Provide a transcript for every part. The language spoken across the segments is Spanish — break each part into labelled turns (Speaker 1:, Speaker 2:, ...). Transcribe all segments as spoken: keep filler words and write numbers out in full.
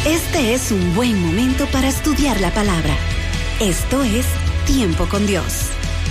Speaker 1: Este es un buen momento para estudiar la palabra. Esto es Tiempo con Dios.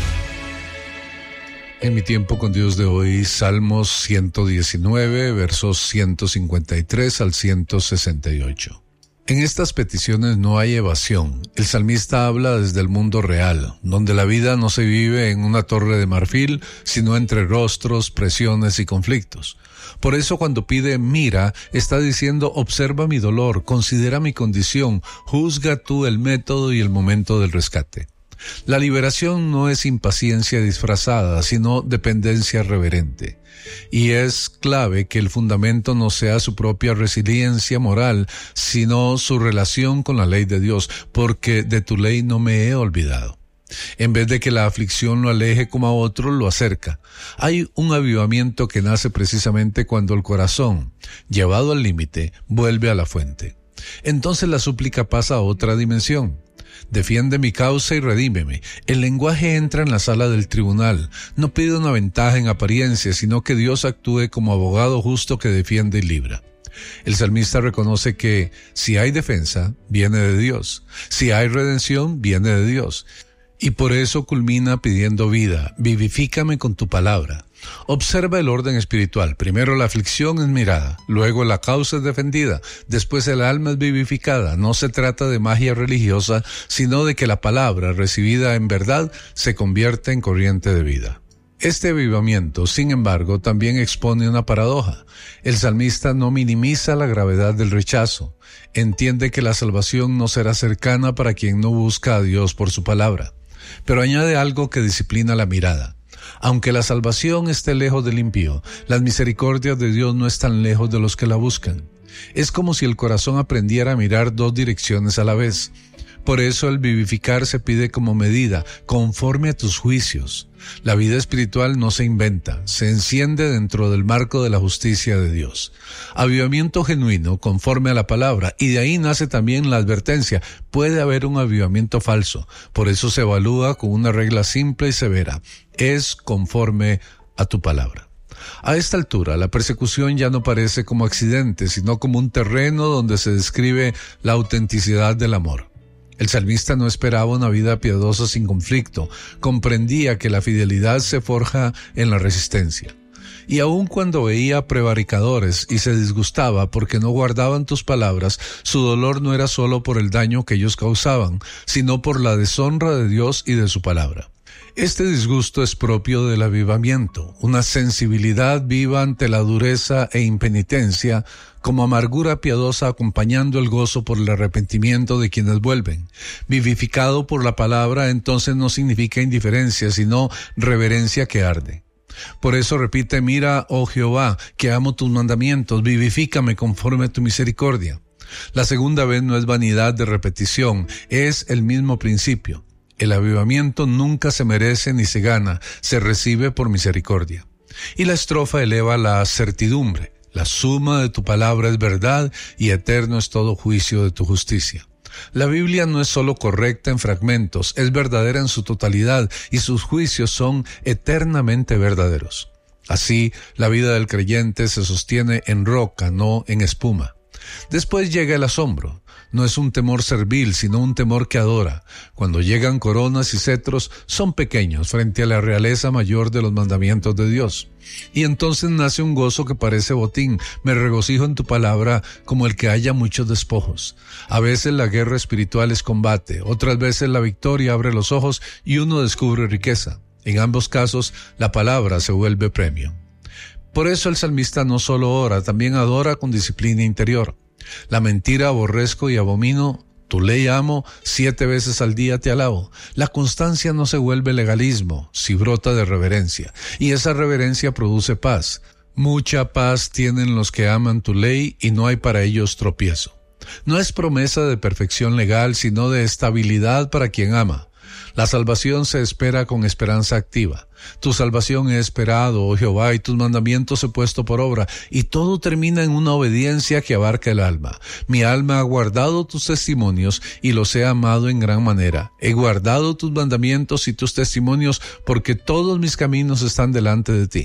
Speaker 2: En mi tiempo con Dios de hoy, Salmos ciento diecinueve, versos ciento cincuenta y tres al ciento sesenta y ocho. En estas peticiones no hay evasión. El salmista habla desde el mundo real, donde la vida no se vive en una torre de marfil, sino entre rostros, presiones y conflictos. Por eso cuando pide mira, está diciendo observa mi dolor, considera mi condición, juzga tú el método y el momento del rescate. La liberación no es impaciencia disfrazada, sino dependencia reverente. Y es clave que el fundamento no sea su propia resiliencia moral, sino su relación con la ley de Dios, porque de tu ley no me he olvidado. En vez de que la aflicción lo aleje como a otro, lo acerca. Hay un avivamiento que nace precisamente cuando el corazón, llevado al límite, vuelve a la fuente. Entonces la súplica pasa a otra dimensión. Defiende mi causa y redímeme. El lenguaje entra en la sala del tribunal. No pide una ventaja en apariencia, sino que Dios actúe como abogado justo que defiende y libra. El salmista reconoce que si hay defensa, viene de Dios. Si hay redención, viene de Dios. Y por eso culmina pidiendo vida. Vivifícame con tu palabra. Observa el orden espiritual. Primero la aflicción es mirada, luego la causa es defendida, después el alma es vivificada. No se trata de magia religiosa, sino de que la palabra recibida en verdad se convierte en corriente de vida. Este avivamiento, sin embargo, también expone una paradoja. El salmista no minimiza la gravedad del rechazo. Entiende que la salvación no será cercana para quien no busca a Dios por su palabra. Pero añade algo que disciplina la mirada. Aunque la salvación esté lejos del impío, las misericordias de Dios no están lejos de los que la buscan. Es como si el corazón aprendiera a mirar dos direcciones a la vez. Por eso el vivificar se pide como medida, conforme a tus juicios. La vida espiritual no se inventa, se enciende dentro del marco de la justicia de Dios. Avivamiento genuino, conforme a la palabra, y de ahí nace también la advertencia. Puede haber un avivamiento falso, por eso se evalúa con una regla simple y severa. Es conforme a tu palabra. A esta altura, la persecución ya no parece como accidente, sino como un terreno donde se describe la autenticidad del amor. El salmista no esperaba una vida piadosa sin conflicto, comprendía que la fidelidad se forja en la resistencia. Y aun cuando veía prevaricadores y se disgustaba porque no guardaban tus palabras, su dolor no era solo por el daño que ellos causaban, sino por la deshonra de Dios y de su palabra. Este disgusto es propio del avivamiento, una sensibilidad viva ante la dureza e impenitencia, como amargura piadosa acompañando el gozo por el arrepentimiento de quienes vuelven. Vivificado por la palabra, entonces no significa indiferencia, sino reverencia que arde. Por eso repite, mira, oh Jehová, que amo tus mandamientos, vivifícame conforme a tu misericordia. La segunda vez no es vanidad de repetición, es el mismo principio. El avivamiento nunca se merece ni se gana, se recibe por misericordia. Y la estrofa eleva la certidumbre. La suma de tu palabra es verdad y eterno es todo juicio de tu justicia. La Biblia no es solo correcta en fragmentos, es verdadera en su totalidad y sus juicios son eternamente verdaderos. Así, la vida del creyente se sostiene en roca, no en espuma. Después llega el asombro. No es un temor servil, sino un temor que adora. Cuando llegan coronas y cetros, son pequeños frente a la realeza mayor de los mandamientos de Dios. Y entonces nace un gozo que parece botín. Me regocijo en tu palabra como el que haya muchos despojos. A veces la guerra espiritual es combate, otras veces la victoria abre los ojos y uno descubre riqueza. En ambos casos, la palabra se vuelve premio. Por eso el salmista no solo ora, también adora con disciplina interior. La mentira aborrezco y abomino, tu ley amo, siete veces al día te alabo. La constancia no se vuelve legalismo, si brota de reverencia, y esa reverencia produce paz. Mucha paz tienen los que aman tu ley y no hay para ellos tropiezo. No es promesa de perfección legal, sino de estabilidad para quien ama. La salvación se espera con esperanza activa. Tu salvación he esperado, oh Jehová, y tus mandamientos he puesto por obra, y todo termina en una obediencia que abarca el alma. Mi alma ha guardado tus testimonios y los he amado en gran manera. He guardado tus mandamientos y tus testimonios porque todos mis caminos están delante de ti.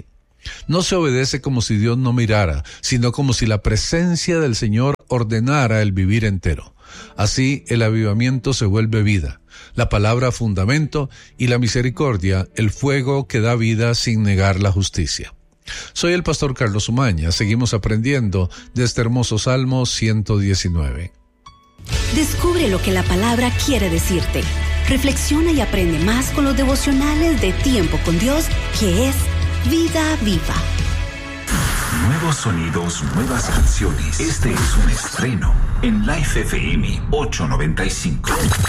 Speaker 2: No se obedece como si Dios no mirara, sino como si la presencia del Señor ordenara el vivir entero. Así el avivamiento se vuelve vida, la palabra fundamento y la misericordia el fuego que da vida sin negar la justicia. Soy el pastor Carlos Umaña. Seguimos aprendiendo de este hermoso Salmo ciento diecinueve.
Speaker 1: Descubre lo que la palabra quiere decirte. Reflexiona y aprende más con los devocionales de Tiempo con Dios, que es Vida Viva.
Speaker 3: Nuevos sonidos, nuevas canciones. Este es un estreno en Life F M ochocientos noventa y cinco.